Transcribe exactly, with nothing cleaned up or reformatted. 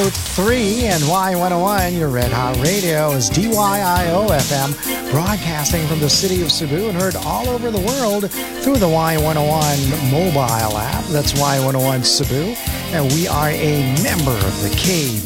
oh three, and Y one oh one, your Red Hot Radio, is D Y I O F M, broadcasting from the city of Cebu and heard all over the world through the Y one oh one mobile app. That's Y one oh one Cebu, and we are a member of the K